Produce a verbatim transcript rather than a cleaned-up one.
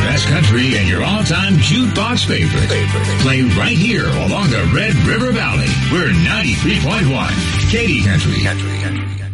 best country and your all-time jukebox favorite. Play right here along the Red River Valley. We're ninety-three point one. Katy Country. Country, country, country.